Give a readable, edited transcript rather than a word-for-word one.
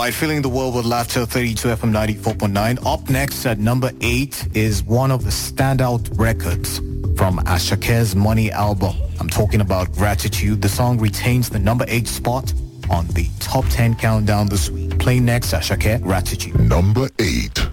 right, filling the world with laughter, 32 FM 94.9. Up next at number 8 is one of the standout records from Ashake's Money album. I'm talking about Gratitude. The song retains the number 8 spot on the top 10 countdown this week. Playing next, Ashake, Gratitude. Number 8.